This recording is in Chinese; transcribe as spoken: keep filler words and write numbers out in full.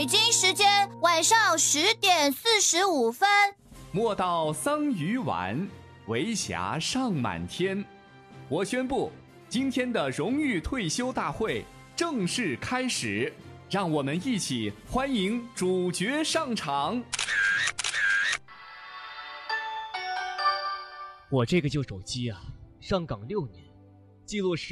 北京时间晚上十点四十五分。 莫道桑榆晚，为霞尚满天。我宣布，今天的荣誉退休大会正式开始，让我们一起欢迎主角上场。 我这个旧手机啊，上岗六年，记录时